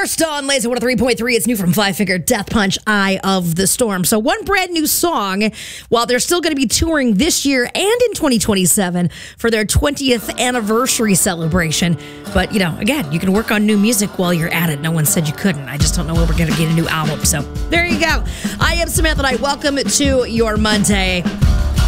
First on Laser 103.3, it's new from Five Finger Death Punch, Eye of the Storm. So one brand new song, while they're still going to be touring this year and in 2027 for their 20th anniversary celebration. But, you know, again, you can work on new music while you're at it. No one said you couldn't. I just don't know when we're going to get a new album. So there you go. I am Samantha Knight. Welcome to your Monday.